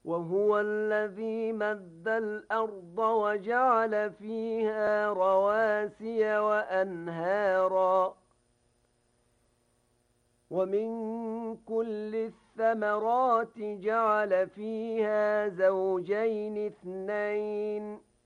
وهو الذي مد الأرض وجعل فيها رواسي وأنهارا ومن كل الثمرات جعل فيها زوجين اثنين